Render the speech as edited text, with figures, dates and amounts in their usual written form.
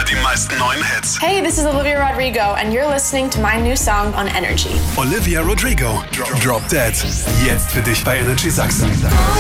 die meisten neuen Hits. Hey, this is Olivia Rodrigo and you're listening to my new song on Energy. Olivia Rodrigo, Drop Dead. Jetzt für dich bei Energy Sachsen.